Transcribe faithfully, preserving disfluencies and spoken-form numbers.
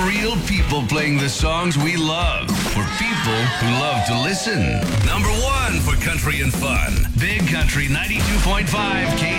real people playing the songs we love for people who love to listen. Number one for country and fun. Big Country ninety-two point five K